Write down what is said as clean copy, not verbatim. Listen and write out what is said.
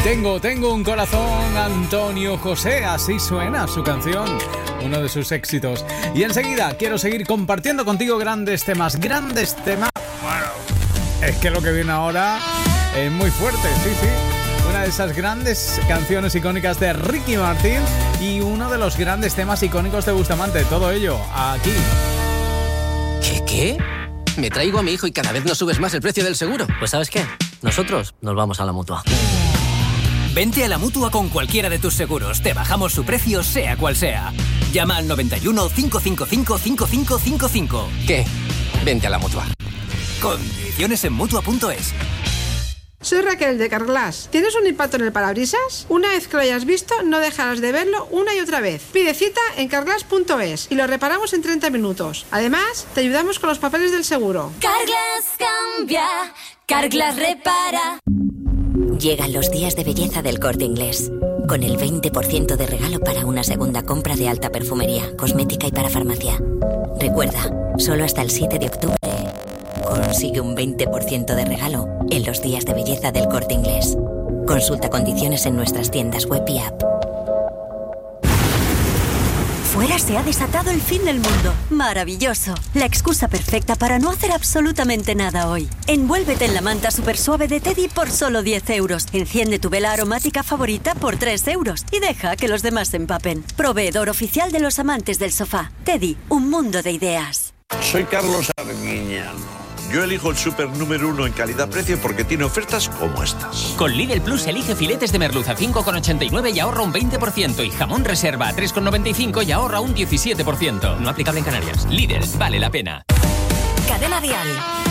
Tengo un corazón, Antonio José, así suena su canción, uno de sus éxitos. Y enseguida quiero seguir compartiendo contigo grandes temas. Bueno, es que lo que viene ahora es muy fuerte, sí. Una de esas grandes canciones icónicas de Ricky Martin y uno de los grandes temas icónicos de Bustamante. Todo ello aquí. ¿Qué? Me traigo a mi hijo y cada vez nos subes más el precio del seguro. Pues ¿sabes qué? Nosotros nos vamos a la Mutua. Vente a la Mutua con cualquiera de tus seguros. Te bajamos su precio, sea cual sea. Llama al 91 555 5555. ¿Qué? Vente a la Mutua. Condiciones en Mutua.es. Soy Raquel de Carglass. ¿Tienes un impacto en el parabrisas? Una vez que lo hayas visto, no dejarás de verlo una y otra vez. Pide cita en Carglass.es y lo reparamos en 30 minutos. Además, te ayudamos con los papeles del seguro. Carglass cambia, Carglass repara. Llegan los días de belleza del Corte Inglés, con el 20% de regalo para una segunda compra de alta perfumería, cosmética y para farmacia. Recuerda, solo hasta el 7 de octubre consigue un 20% de regalo en los días de belleza del Corte Inglés. Consulta condiciones en nuestras tiendas web y app. Fuera se ha desatado el fin del mundo. Maravilloso. La excusa perfecta para no hacer absolutamente nada hoy. Envuélvete en la manta super suave de Teddy por solo 10 euros. Enciende tu vela aromática favorita por 3 euros. Y deja que los demás se empapen. Proveedor oficial de los amantes del sofá. Teddy, un mundo de ideas. Soy Carlos Arguiñano. Yo elijo el súper número 1 en calidad-precio porque tiene ofertas como estas. Con Lidl Plus elige filetes de merluza a 5,89 y ahorra un 20%. Y jamón reserva a 3,95 y ahorra un 17%. No aplicable en Canarias. Lidl, vale la pena. Cadena Dial.